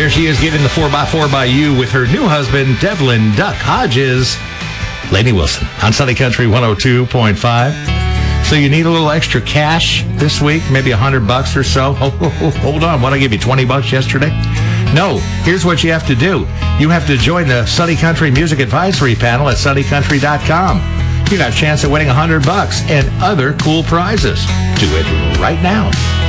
There she is getting the 4x4 by you with her new husband, Devlin Duck Hodges. Lainey Wilson on Sunny Country 102.5. So you need a little extra cash this week, maybe $100 or so. Hold on, what, I gave you $20 yesterday? No, here's what you have to do. You have to join the Sunny Country Music Advisory Panel at sunnycountry.com. You got a chance at winning $100 and other cool prizes. Do it right now.